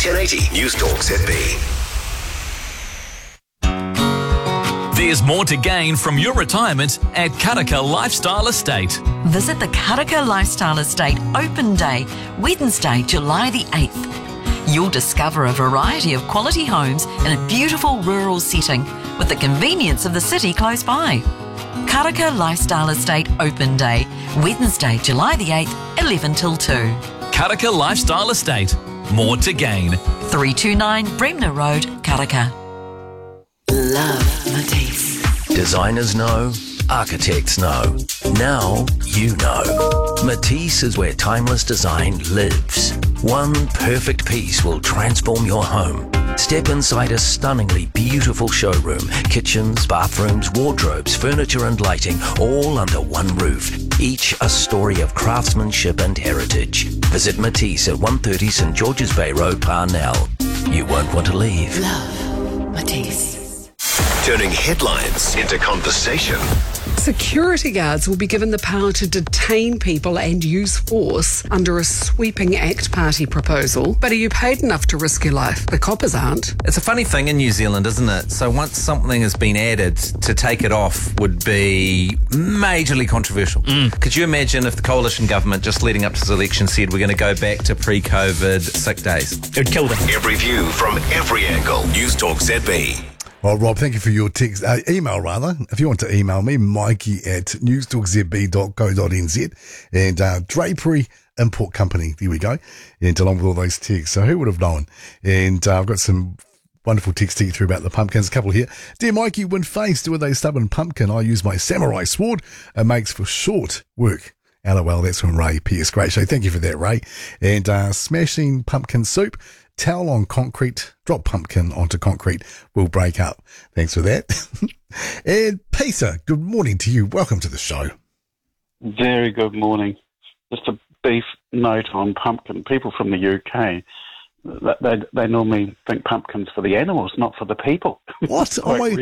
1080 News Talk ZB. There's more to gain from your retirement at Karaka Lifestyle Estate. Visit the Karaka Lifestyle Estate Open Day, Wednesday, July the 8th. You'll discover a variety of quality homes in a beautiful rural setting with the convenience of the city close by. Karaka Lifestyle Estate Open Day, Wednesday, July the 8th, 11 till 2. Karaka Lifestyle Estate. More to gain. 329 Bremner Road, Karaka. Love Matisse. Designers know, architects know. Now you know. Matisse is where timeless design lives. One perfect piece will transform your home. Step inside a stunningly beautiful showroom. Kitchens, bathrooms, wardrobes, furniture and lighting, all under one roof. Each a story of craftsmanship and heritage. Visit Matisse at 130 St George's Bay Road, Parnell. You won't want to leave. Love Matisse. Turning headlines into conversation. Security guards will be given the power to detain people and use force under a sweeping ACT Party proposal. But are you paid enough to risk your life? The coppers aren't. It's a funny thing in New Zealand, isn't it? So once something has been added, to take it off would be majorly controversial. Could you imagine if the coalition government just leading up to this election said we're going to go back to pre-COVID sick days? It would kill them. Every view from every angle. News Talk ZB. Well, Rob, thank you for your text, email rather. If you want to email me, mikey@newstalkzb.co.nz, and Drapery Import Company, there we go, and along with all those texts. So who would have known? And I've got some wonderful texts to get through about the pumpkins. A couple here. Dear Mikey, when faced with a stubborn pumpkin, I use my samurai sword. It makes for short work. LOL, that's from Ray. P.S. Great show. Thank you for that, Ray. And smashing pumpkin soup. Towel on concrete, drop pumpkin onto concrete, will break up. Thanks for that. And Peter, good morning to you. Welcome to the show. Very good morning. Just a brief note on pumpkin. People from the UK, they normally think pumpkins for the animals, not for the people. What?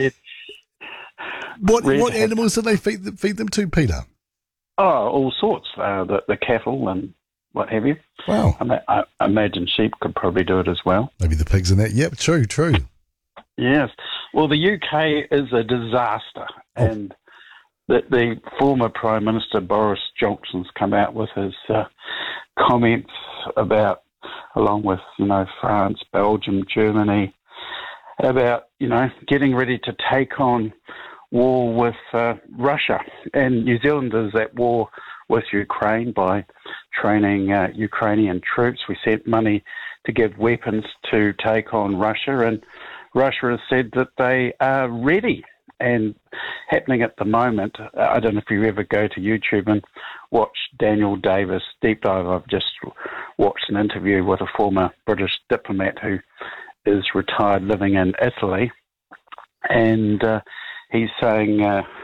What animals do they feed them to, Peter? Oh, all sorts. The cattle and what have you. Wow. I imagine sheep could probably do it as well. Maybe the pigs in that. Yep, true. Yes. Well, the UK is a disaster. And the former Prime Minister Boris Johnson's come out with his comments about, along with, France, Belgium, Germany, about, getting ready to take on war with Russia. And New Zealand is at war with Ukraine by training Ukrainian troops. We sent money to give weapons to take on Russia, and Russia has said that they are ready. And happening at the moment, I don't know if you ever go to YouTube and watch Daniel Davis Deep Dive. I've just watched an interview with a former British diplomat who is retired living in Italy, and he's saying,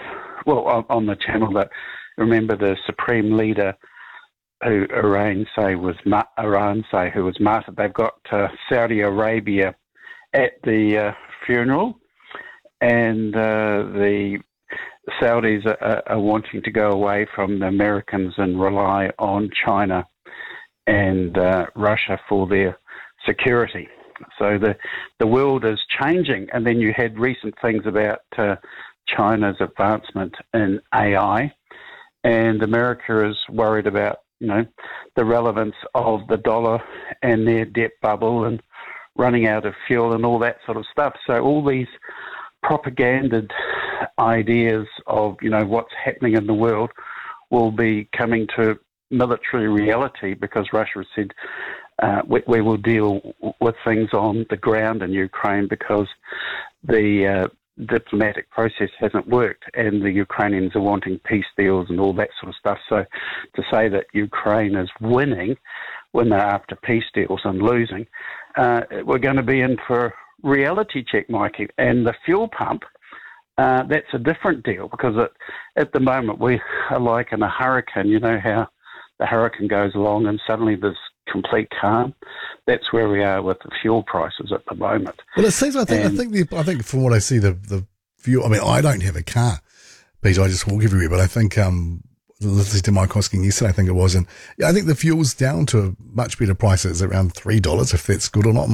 on the channel, that remember the supreme leader who Iran say was martyred. They've got Saudi Arabia at the funeral, and the Saudis are wanting to go away from the Americans and rely on China and Russia for their security. So the world is changing. And then you had recent things about China's advancement in AI, and America is worried about, the relevance of the dollar and their debt bubble and running out of fuel and all that sort of stuff. So all these propaganded ideas of, what's happening in the world will be coming to military reality, because Russia has said we will deal with things on the ground in Ukraine because the diplomatic process hasn't worked, and the Ukrainians are wanting peace deals and all that sort of stuff. So to say that Ukraine is winning when they're after peace deals and losing, we're going to be in for a reality check, Mikey. And the fuel pump, that's a different deal, because at the moment we are like in a hurricane. You know how the hurricane goes along and suddenly there's complete calm. That's where we are with the fuel prices at the moment. Well, it seems. I think from what I see, the fuel. I mean, I don't have a car, Peter. I just walk everywhere. But I think, listening to Mike Hosking yesterday, I think it was, and I think the fuel's down to a much better price. It's around $3, if that's good or not.